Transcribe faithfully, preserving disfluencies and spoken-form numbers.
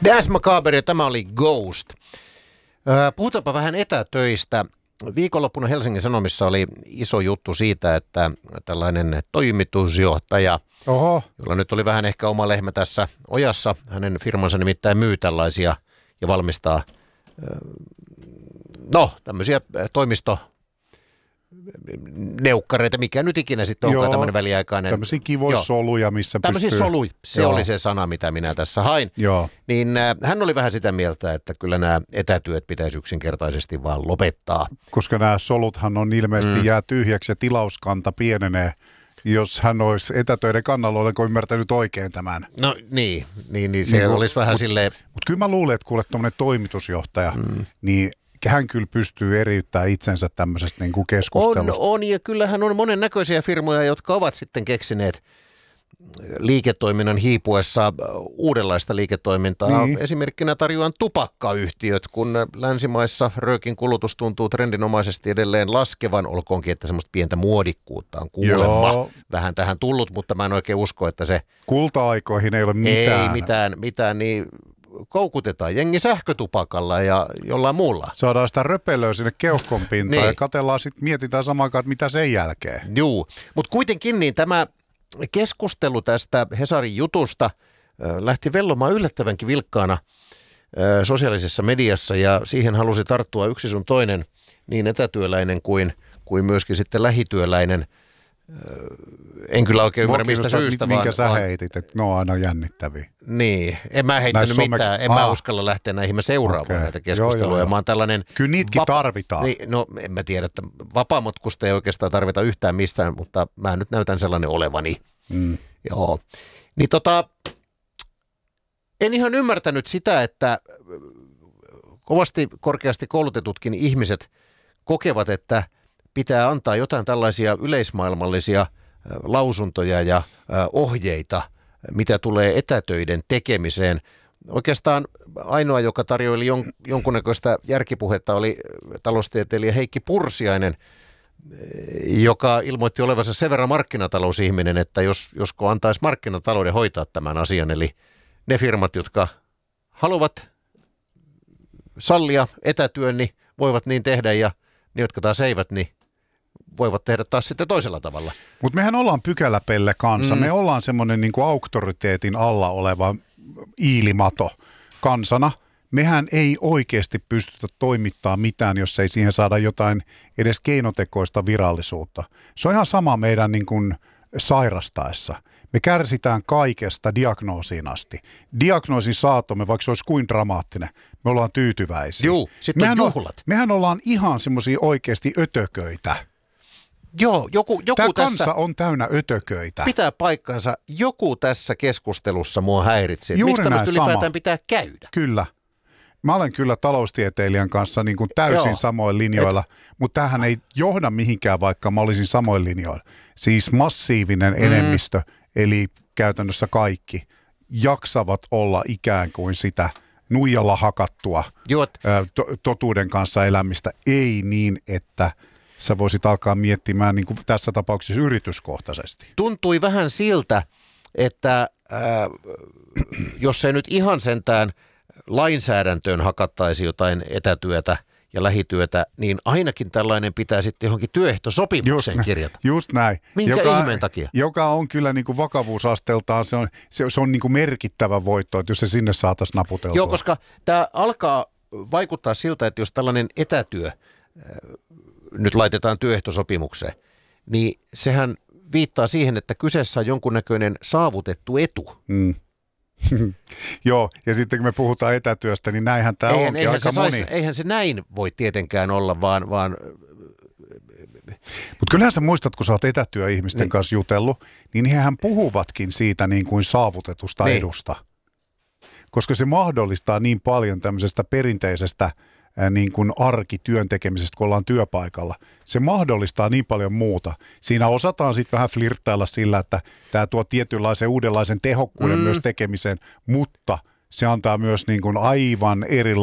Dance Macabre, tämä oli Ghost. Puhutaanpa vähän etätöistä. Viikonloppuna Helsingin Sanomissa oli iso juttu siitä, että tällainen toimitusjohtaja, Oho. jolla nyt oli vähän ehkä oma lehmä tässä ojassa, hänen firmansa nimittäin myy tällaisia ja valmistaa no tämmöisiä toimisto neukkareita, mikä nyt ikinä sitten onkaan tämmöinen väliaikainen. Tämmöisiä kivoja soluja, missä tämmöisiä pystyy. soluja, se Joo. oli se sana, mitä minä tässä hain. Joo. Niin äh, hän oli vähän sitä mieltä, että kyllä nämä etätyöt pitäisi yksinkertaisesti vaan lopettaa. Koska nämä soluthan on ilmeisesti mm. jää tyhjäksi ja tilauskanta pienenee. Jos hän olisi etätöiden kannalla, olenko ymmärtänyt oikein tämän? No niin, niin, niin se niin, olisi vähän mut, silleen. Mutta kyllä mä luulen, että kuule tuommoinen toimitusjohtaja, mm. niin hän kyllä pystyy eriyttämään itsensä tämmöisestä niin kuin keskustelusta. On, on, ja kyllähän on monennäköisiä firmoja, jotka ovat sitten keksineet liiketoiminnan hiipuessa uudenlaista liiketoimintaa. Niin. Esimerkkinä tarjoan tupakkayhtiöt, kun länsimaissa röökin kulutus tuntuu trendinomaisesti edelleen laskevan, olkoonkin, että semmoista pientä muodikkuutta on kuulemma Joo. vähän tähän tullut, mutta mä en oikein usko, että se kulta-aikoihin ei ole mitään. Ei mitään, mitään niin koukutetaan jengi sähkötupakalla ja jollain muulla. Saadaan sitä röpelöä sinne keuhkon pintaan niin. ja katsellaan sitten, mietitään samaan aikaan, että mitä sen jälkeen. Juu, mutta kuitenkin niin tämä keskustelu tästä Hesarin jutusta lähti vellomaan yllättävänkin vilkkaana sosiaalisessa mediassa ja siihen halusi tarttua yksi sun toinen niin etätyöläinen kuin, kuin myöskin sitten lähityöläinen. En kyllä oikein ymmärrä mistä syystä. Minkä vaan, sä vaan, heitit, että ne on aina jännittäviä. Niin, en mä heittänyt some... mitään, en Aa. mä uskalla lähteä näihin, mä seuraamaan okay. näitä keskusteluja. Joo, joo, mä oon tällainen kyllä niitäkin vapa... tarvitaan. Niin, no en mä tiedä, että vapaamatkusta ei oikeastaan tarvita yhtään missään, mutta mä nyt näytän sellainen olevani. Mm. Joo, niin tota, en ihan ymmärtänyt sitä, että kovasti korkeasti koulutetutkin ihmiset kokevat, että pitää antaa jotain tällaisia yleismaailmallisia lausuntoja ja ohjeita, mitä tulee etätöiden tekemiseen. Oikeastaan ainoa, joka tarjoili jon, jonkunnäköistä järkipuhetta, oli taloustieteilijä Heikki Pursiainen, joka ilmoitti olevansa sen verran markkinatalousihminen, että jos, josko antaisi markkinatalouden hoitaa tämän asian, eli ne firmat, jotka haluavat sallia etätyön, niin voivat niin tehdä, ja ne, jotka taas eivät, niin voivat tehdä taas sitten toisella tavalla. Mutta mehän ollaan pykäläpelle kansa. Mm. Me ollaan semmoinen niinku auktoriteetin alla oleva iilimato kansana. Mehän ei oikeasti pystytä toimittamaan mitään, jos ei siihen saada jotain edes keinotekoista virallisuutta. Se on ihan sama meidän niin kuin sairastaessa. Me kärsitään kaikesta diagnoosiin asti. Diagnoosin saatomme, vaikka se olisi kuin dramaattinen, me ollaan tyytyväisiä. Juu, sitten on juhlat. Mehän ollaan ihan semmoisia oikeasti ötököitä. Joo, joku, joku Tämä tässä kansa on täynnä ötököitä. Pitää paikkansa. Joku tässä keskustelussa mua häiritsee. Juuri miksi tämmöistä näin ylipäätään sama. pitää käydä? Kyllä. Mä olen kyllä taloustieteilijän kanssa niin kuin täysin Joo. samoin linjoilla, Et... mutta tämähän ei johda mihinkään, vaikka mä olisin samoin linjoilla. Siis massiivinen mm. enemmistö, eli käytännössä kaikki, jaksavat olla ikään kuin sitä nuijalla hakattua to- totuuden kanssa elämistä. Ei niin, että sä voisit alkaa miettimään niin kuin tässä tapauksessa yrityskohtaisesti. Tuntui vähän siltä, että äh, jos ei nyt ihan sentään lainsäädäntöön hakattaisi jotain etätyötä ja lähityötä, niin ainakin tällainen pitää sitten johonkin työehtosopimukseen just, kirjata. Just näin. Minkä joka, ihmeen takia? Joka on kyllä niin kuin vakavuusasteeltaan, se on, se, se on niin kuin merkittävä voitto, että jos se sinne saataisiin naputeltua. Joo, koska tämä alkaa vaikuttaa siltä, että jos tällainen etätyö äh, nyt laitetaan työehtosopimukseen, niin sehän viittaa siihen, että kyseessä on jonkunnäköinen saavutettu etu. Mm. Joo, ja sitten kun me puhutaan etätyöstä, niin näinhän tämä eihän, onkin eihän aika se moni. Sais, eihän se näin voi tietenkään olla, vaan... vaan mutta kyllähän sä muistat, kun sä oot etätyöihmisten niin. kanssa jutellut, niin hehän puhuvatkin siitä niin kuin saavutetusta niin. edusta. Koska se mahdollistaa niin paljon tämmöisestä perinteisestä niin kuin arkityön tekemisestä, kun ollaan työpaikalla. Se mahdollistaa niin paljon muuta. Siinä osataan sitten vähän flirttailla sillä, että tämä tuo tietynlaisen uudenlaisen tehokkuuden mm. myös tekemiseen, mutta se antaa myös niin kuin aivan erilaisen